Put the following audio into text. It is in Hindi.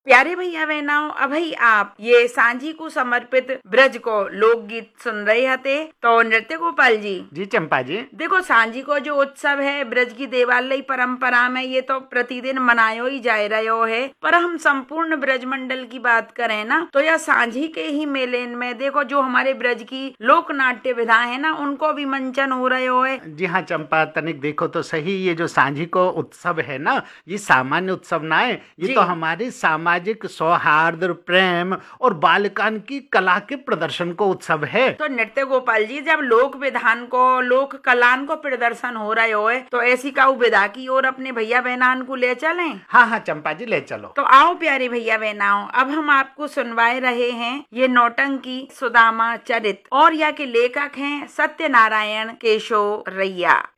प्यारे भैया बहनाओं, अभी आप ये सांझी को समर्पित ब्रज को लोकगीत सुन रहे थे। तो नृत्य गोपाल जी जी चंपा जी, देखो, सांझी को जो उत्सव है ब्रज की देवालय परंपरा में ये तो प्रतिदिन मनायो ही जा रहो है। पर हम संपूर्ण ब्रज मंडल की बात करें ना, तो यह सांझी के ही मेले में देखो जो हमारे ब्रज की लोक नाट्य विधा है ना, उनको भी मंचन हो रहे है। जी हाँ चंपा, तनिक देखो तो सही, ये जो सांझी को उत्सव है ना, ये सामान्य उत्सव ना है, ये जी। तो हमारी सामाजिक सौहार्द, प्रेम और बालिकान की कला के प्रदर्शन को उत्सव है। तो नृत्य गोपाल जी, जब लोक विधान को लोक कलान को प्रदर्शन हो रहे हो तो ऐसी का विधा की ओर अपने भैया बहनान को ले चलें। हाँ हाँ चंपा जी, ले चलो। तो आओ प्यारे भैया बहनाओं, अब हम आपको सुनवाए रहे हैं ये नौटंकी सुदामा चरित, और या के लेखक हैं सत्यनारायण केशव रैया।